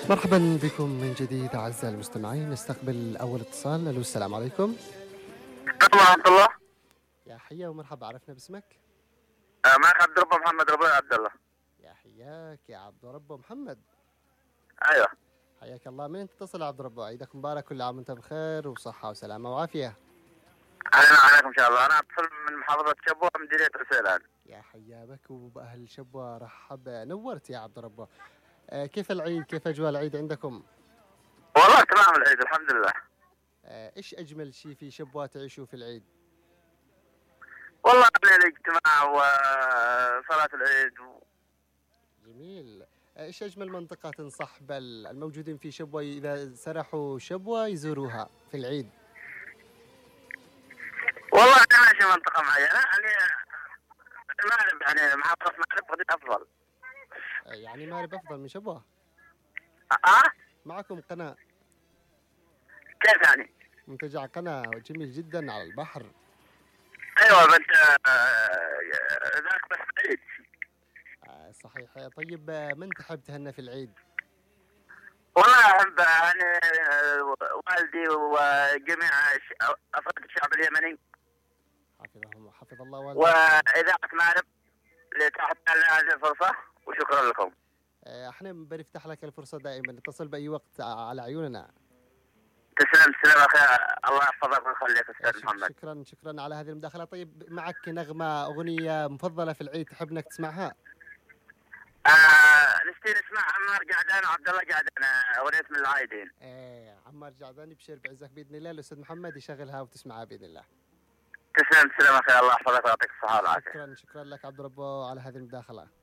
مرحبا بكم من جديد أعزائي المستمعين. نستقبل أول اتصال. ألو، السلام عليكم. ورحمة الله. يا حيا ومرحبا، عرفنا باسمك؟ معك عبد الرب محمد ربيع عبد الله. يا حياك يا عبد ربه محمد. ايوه. حياك الله. من أنت تتصل يا عبد ربه؟ عيدك مبارك، كل عام وأنت بخير وصحة وسلامة وعافية. علينا عليكم ان شاء الله. انا اتصل من محافظة شبوة من مديرية رسيلان. يا حيا بك وبأهل شبوة، رحب نورت يا عبد ربه. كيف العيد؟ كيف أجواء العيد عندكم؟ والله تمام العيد الحمد لله. إيش أجمل شيء في شبوة تعيشوا في العيد؟ والله الاجتماع وصلاة العيد جميل. إيش أجمل منطقة تنصح الموجودين في شبوة إذا سرحوا شبوة يزوروها في العيد؟ والله انا ماشي منطقة معينة يعني المغرب، يعني محافظة المغرب قد افضل. يعني مارب أفضل من شبوة؟ اه. معكم قناة، كيف يعني؟ منتجع قناة جميل جدا على البحر. ايوه بس ذاك بس بعيد. صحيح. طيب، من تحب تهنى في العيد؟ والله احب يعني والدي وجميع افراد الشعب اليمني حفظ الله والديك. وإذاعة مغرب لتحت لنا هذه الفرصة، وشكرا لكم. احنا بنفتح لك الفرصة دائما، اتصل بأي وقت على عيوننا. تسلم تسلم أخي، الله يحفظك ويخليك أستاذ محمد. شكرا على هذه المداخلة. طيب، معك نغمة أغنية مفضلة في العيد تحب انك تسمعها؟ نستي نسمع عمار قعدان وعبد الله قعدان، أغنية من العايدين. عمار جعداني بشير بعزك بإذن الله. الأستاذ محمد يشغلها وتسمعها بإذن الله. تسلم تسلم أخي، الله يحفظك ويعطيك الصحة والعافية. شكرا لك عبد ربه على هذه المداخلة.